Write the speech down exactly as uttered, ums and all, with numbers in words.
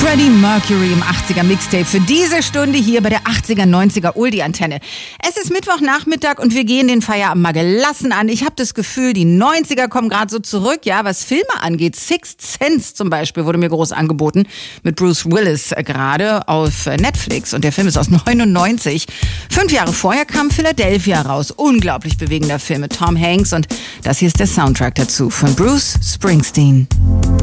Freddie Mercury im achtziger Mixtape für diese Stunde hier bei der achtziger, neunziger Oldie-Antenne. Es ist Mittwochnachmittag und wir gehen den Feierabend mal gelassen an. Ich habe das Gefühl, die neunziger kommen gerade so zurück, ja, was Filme angeht. Sixth Sense zum Beispiel wurde mir groß angeboten mit Bruce Willis äh, gerade auf Netflix und der Film ist aus neunundneunzig. Fünf Jahre vorher kam Philadelphia raus. Unglaublich bewegender Film mit Tom Hanks und das hier ist der Soundtrack dazu von Bruce Springsteen.